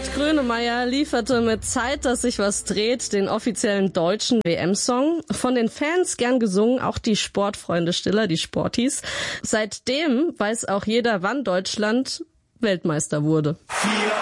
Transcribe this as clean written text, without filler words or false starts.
Herbert Grönemeyer lieferte mit Zeit, dass sich was dreht, den offiziellen deutschen WM-Song. Von den Fans gern gesungen, auch die Sportfreunde Stiller, die Sporties. Seitdem weiß auch jeder, wann Deutschland Weltmeister wurde.